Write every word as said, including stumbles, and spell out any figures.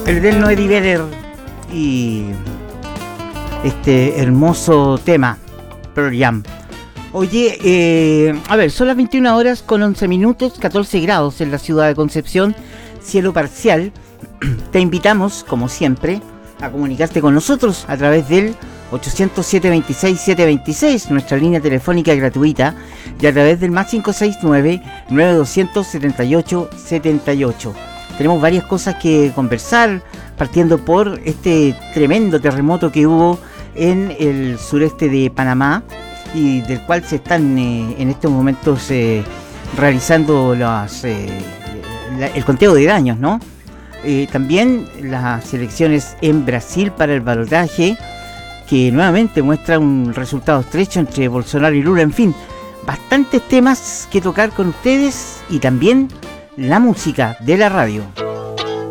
El eterno Eddie Vedder y este hermoso tema, Pearl Jam. Oye, eh, a ver, son las veintiuna horas con once minutos, catorce grados en la ciudad de Concepción, cielo parcial. Te invitamos, como siempre, a comunicarte con nosotros a través del ochocientos siete veintiséis setecientos veintiséis, nuestra línea telefónica gratuita, y a través del más cinco seis nueve nueve dos cero cero setenta y ocho setenta y ocho. Tenemos varias cosas que conversar, partiendo por este tremendo terremoto que hubo en el sureste de Panamá y del cual se están eh, en estos momentos eh, realizando las, eh, la, el conteo de daños, ¿no? Eh, también las elecciones en Brasil para el balotaje, que nuevamente muestra un resultado estrecho entre Bolsonaro y Lula. En fin, bastantes temas que tocar con ustedes y también la música de la radio.